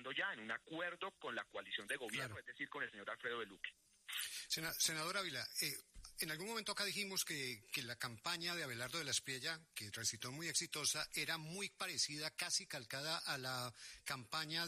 trabajando ya en un acuerdo con la coalición de gobierno, claro, es decir, con el señor Alfredo de Luque. Senador Ávila, en algún momento acá dijimos que la campaña de Abelardo de la Espriella, que resultó muy exitosa, era muy parecida, casi calcada a la campaña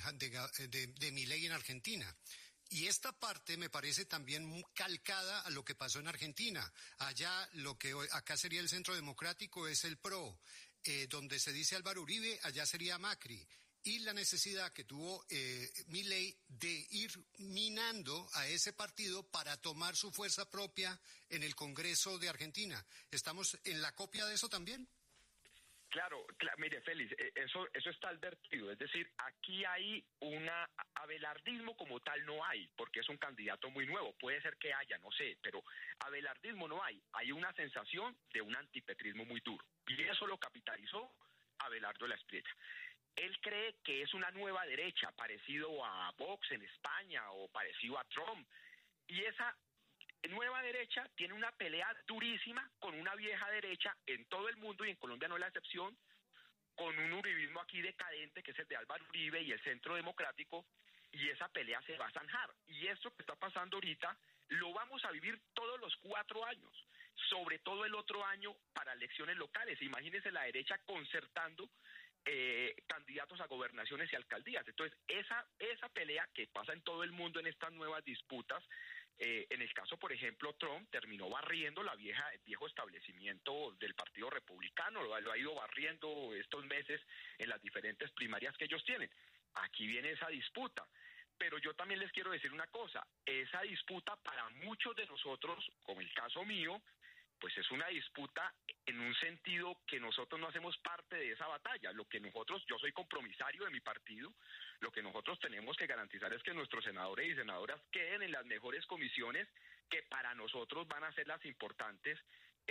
de Milei en Argentina. Y esta parte me parece también muy calcada a lo que pasó en Argentina. Allá, lo que acá sería el Centro Democrático es el PRO, donde se dice Álvaro Uribe, allá sería Macri. Y la necesidad que tuvo Milei de ir minando a ese partido para tomar su fuerza propia en el Congreso de Argentina. ¿Estamos en la copia de eso también? Claro, mire, Félix, eso está advertido. Es decir, aquí hay abelardismo como tal no hay, porque es un candidato muy nuevo. Puede ser que haya, no sé, pero abelardismo no hay. Hay una sensación de un antipetrismo muy duro. Y eso lo capitalizó Abelardo de la Espriella. Él cree que es una nueva derecha, parecido a Vox en España o parecido a Trump. Y esa nueva derecha tiene una pelea durísima con una vieja derecha en todo el mundo, y en Colombia no es la excepción, con un uribismo aquí decadente, que es el de Álvaro Uribe y el Centro Democrático, y esa pelea se va a zanjar. Y esto que está pasando ahorita lo vamos a vivir todos los 4 años, sobre todo el otro año para elecciones locales. Imagínense la derecha concertando candidatos a gobernaciones y alcaldías. Entonces, esa pelea que pasa en todo el mundo en estas nuevas disputas, en el caso, por ejemplo, Trump terminó barriendo el viejo establecimiento del Partido Republicano, lo ha ido barriendo estos meses en las diferentes primarias que ellos tienen. Aquí viene esa disputa. Pero yo también les quiero decir una cosa, esa disputa para muchos de nosotros, como el caso mío, pues es una disputa en un sentido que nosotros no hacemos parte de esa batalla. Yo soy compromisario de mi partido, lo que nosotros tenemos que garantizar es que nuestros senadores y senadoras queden en las mejores comisiones que para nosotros van a ser las importantes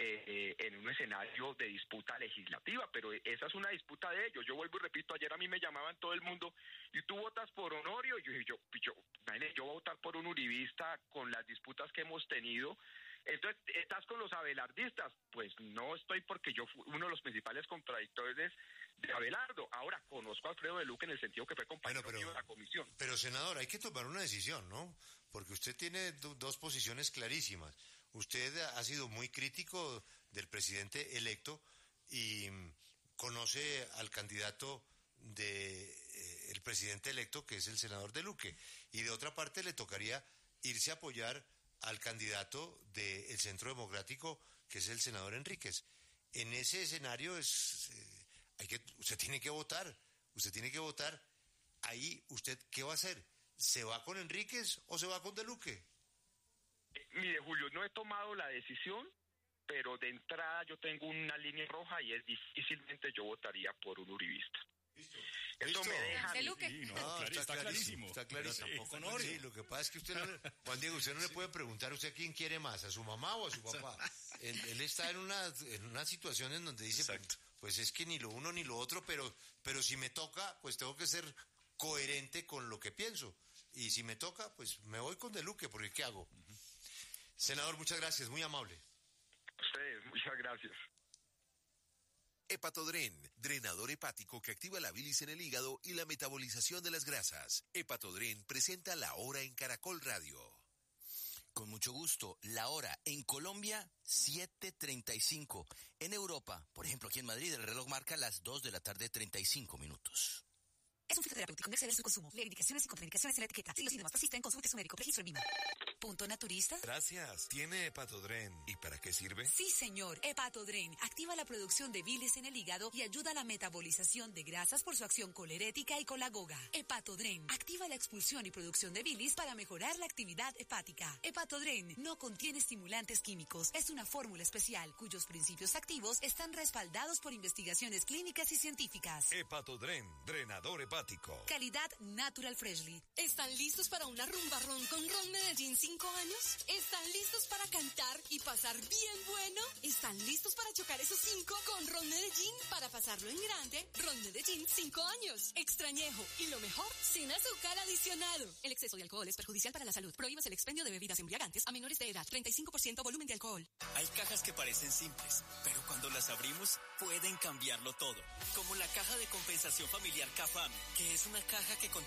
en un escenario de disputa legislativa, pero esa es una disputa de ellos. Yo vuelvo y repito, ayer a mí me llamaban todo el mundo, ¿y tú votas por Honorio? Y yo dije, yo voy a votar por un uribista con las disputas que hemos tenido. Entonces, ¿estás con los abelardistas? Pues no estoy, porque yo fui uno de los principales contradictores de Abelardo. Ahora, conozco a Alfredo de Luque en el sentido que fue compañero mío de la comisión. Pero, senador, hay que tomar una decisión, ¿no? Porque usted tiene dos posiciones clarísimas. Usted ha sido muy crítico del presidente electo y conoce al candidato el presidente electo, que es el senador de Luque. Y de otra parte le tocaría irse a apoyar al candidato del Centro Democrático, que es el senador Enríquez. En ese escenario usted tiene que votar. Ahí, ¿usted qué va a hacer? ¿Se va con Enríquez o se va con de Luque? Mire, Julio, no he tomado la decisión, pero de entrada yo tengo una línea roja y es difícilmente yo votaría por un uribista. ¿Listo? Eso me deja... ¿De Luque? Sí, no, está clarísimo. Está clarísimo. Tampoco no. Sí, lo que pasa es que usted Juan Diego, usted no le puede preguntar a usted a quién quiere más, a su mamá o a su papá. Él está en una situación en donde dice, pues es que ni lo uno ni lo otro, pero si me toca, pues tengo que ser coherente con lo que pienso. Y si me toca, pues me voy con de Luque, porque ¿qué hago? Senador, muchas gracias, muy amable. Ustedes, muchas gracias. Hepatodren, drenador hepático que activa la bilis en el hígado y la metabolización de las grasas. Hepatodren presenta La Hora en Caracol Radio. Con mucho gusto, la hora en Colombia, 7:35. En Europa, por ejemplo, aquí en Madrid, el reloj marca las 2 de la tarde, 35 minutos. Es un fitoterapéutico, no exceder su consumo. Lee indicaciones y contraindicaciones en la etiqueta. Si los síntomas persisten, consulte a su médico. Registro en Lima. ¿Punto naturista? Gracias. ¿Tiene Hepatodren? ¿Y para qué sirve? Sí, señor. Hepatodren activa la producción de bilis en el hígado y ayuda a la metabolización de grasas por su acción colerética y colagoga. Hepatodren activa la expulsión y producción de bilis para mejorar la actividad hepática. Hepatodren no contiene estimulantes químicos. Es una fórmula especial cuyos principios activos están respaldados por investigaciones clínicas y científicas. Hepatodren, drenador hepático. Calidad Natural Freshly. ¿Están listos para una rumba ron con Ron Medellín 5 años? ¿Están listos para cantar y pasar bien bueno? ¿Están listos para chocar esos 5 con Ron Medellín para pasarlo en grande? Ron Medellín 5 años. Extrañejo. Y lo mejor, sin azúcar adicionado. El exceso de alcohol es perjudicial para la salud. Prohíbas el expendio de bebidas embriagantes a menores de edad. 35% volumen de alcohol. Hay cajas que parecen simples, pero cuando las abrimos pueden cambiarlo todo. Como la caja de compensación familiar CAFAM, que es una caja que contiene